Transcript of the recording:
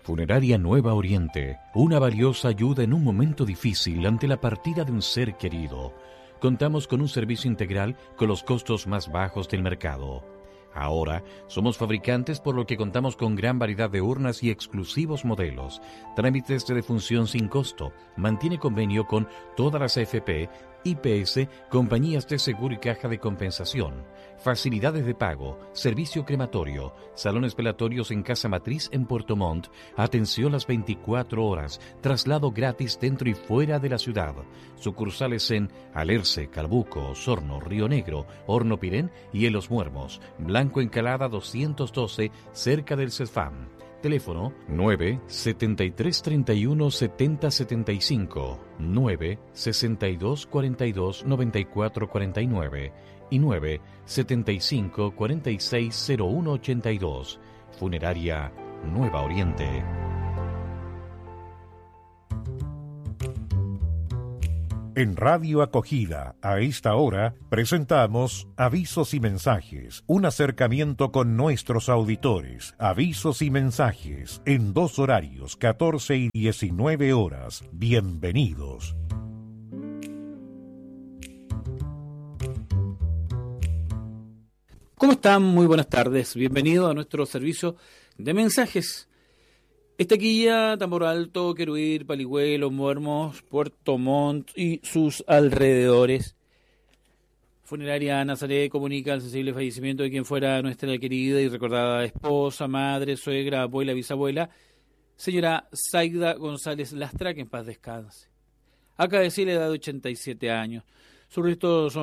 Funeraria Nueva Oriente, una valiosa ayuda en un momento difícil ante la partida de un ser querido. Contamos con un servicio integral con los costos más bajos del mercado. Ahora somos fabricantes, por lo que contamos con gran variedad de urnas y exclusivos modelos. Trámites de defunción sin costo. Mantiene convenio con todas las AFP, IPS, compañías de seguro y caja de compensación. Facilidades de pago, servicio crematorio, salones velatorios en Casa Matriz en Puerto Montt, atención las 24 horas, traslado gratis dentro y fuera de la ciudad. Sucursales en Alerce, Calbuco, Osorno, Río Negro, Horno Pirén y en Los Muermos. Blanco Encalada 212, cerca del CESFAM. Teléfono 9-7331-7075, 9-6242-9449 y 9-7546-0182. Funeraria Nueva Oriente. En Radio Acogida, a esta hora, presentamos Avisos y Mensajes, un acercamiento con nuestros auditores. Avisos y mensajes, en 2 horarios, 14 y 19 horas. Bienvenidos. ¿Cómo están? Muy buenas tardes. Bienvenidos a nuestro servicio de mensajes. Estaquilla, Tambor Alto, Queruir, Paligüe, Muermos, Puerto Montt y sus alrededores. Funeraria Nazaret comunica el sensible fallecimiento de quien fuera nuestra querida y recordada esposa, madre, suegra, abuela, bisabuela, señora Zaida González Lastra, que en paz descanse. Acaba de decir la edad de 87 años. Sus restos son